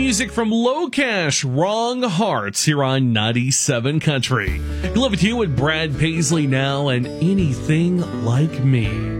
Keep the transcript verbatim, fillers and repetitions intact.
music from Low Cash, Wrong Hearts, here on ninety-seven Country. You love it to you with Brad Paisley now and Anything Like Me.